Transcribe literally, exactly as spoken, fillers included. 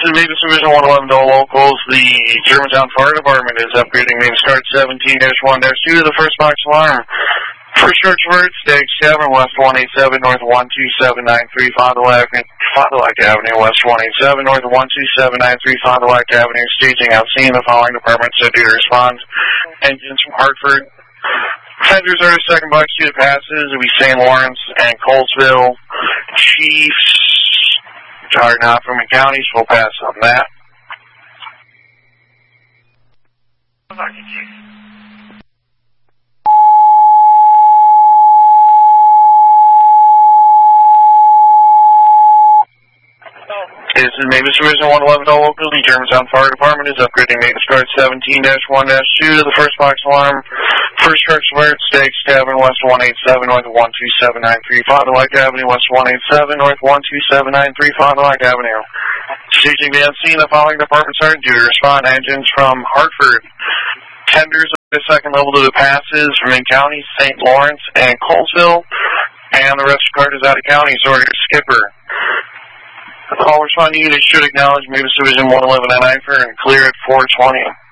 is Mavis Division one eleven Dole Locals. The Germantown Fire Department is upgrading Mavis card seventeen dash one dash two to the first box alarm. First church word, Stag seven, West one eighty-seven, North one two seven nine three, Fond du Lac Avenue, West one eighty-seven, North one two seven nine three, Fond du Lac Avenue. Staging out scene. The following departments are due to respond. Engines from Hartford. Passengers are the second box two passes. It'll be Saint Lawrence and Colesville. Chiefs, which are not from the counties, we'll pass on that. Thank you, Chief. This is Mavis Division one eleven Dole Locals. The Germantown Fire Department is upgrading Mavis card seventeen dash one dash two to the first box alarm. First church alert, Stakes Tavern, West one eighty-seven, North one two seven nine three, Fond du Lac Avenue, West one eighty-seven, North one two seven nine three, Fond du Lac Avenue. Staging the unseen, the following departments are due to respond. Engines from Hartford. Tenders of the second level to the passes from in county, Saint Lawrence and Colesville. And the rest of the card is out of county, so we're skipper. All responding units should acknowledge Mavis Division one eleven and I F R and clear at four twenty.